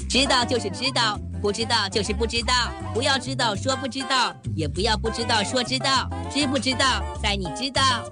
知道就是知道，不知道就是不知道。不要知道说不知道，也不要不知道说知道。知不知道，在你知道。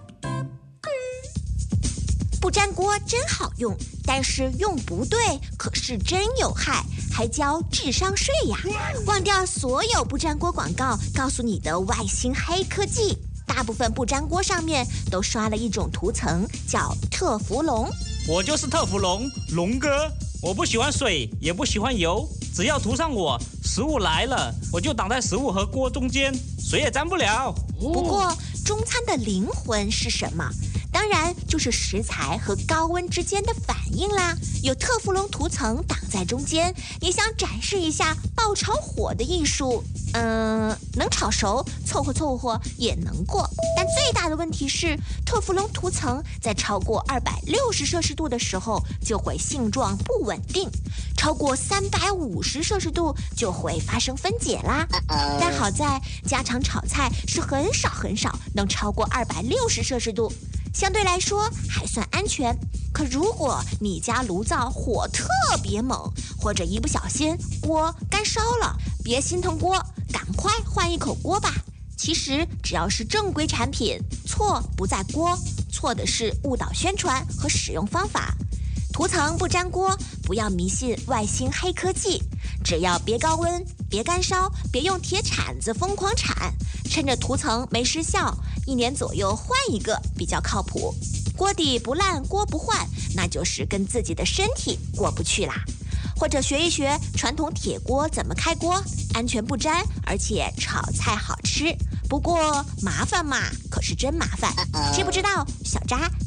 不粘锅真好用，但是用不对可是真有害，还交智商税呀！忘掉所有不粘锅广告告诉你的外星黑科技。大部分不粘锅上面都刷了一种涂层，叫特氟龙。 我就是特氟龙，龙哥。我不喜欢水，也不喜欢油，只要涂上我，食物来了，我就挡在食物和锅中间，谁也沾不了。 不过，中餐的灵魂是什么？当然就是食材和高温之间的反应啦。有特氟龙涂层挡在中间，也想展示一下爆炒火的艺术。能炒熟，凑合也能过。但最大的问题是，特氟龙涂层在超过260摄氏度的时候就会性状不稳定，超过350摄氏度就会发生分解啦。但好在家常炒菜是很少能超过260摄氏度。相对来说还算安全，可如果你家炉灶火特别猛，或者一不小心锅干烧了，别心疼锅，赶快换一口锅吧。其实只要是正规产品，错不在锅，错的是误导宣传和使用方法。涂层不粘锅，不要迷信外星黑科技，只要别高温，别干烧，别用铁铲子疯狂铲，趁着涂层没失效，1年左右换一个比较靠谱。锅底不烂锅不换，那就是跟自己的身体过不去啦。或者学一学传统铁锅怎么开锅，安全不粘，而且炒菜好吃。不过麻烦嘛，可是真麻烦。知不知道？小扎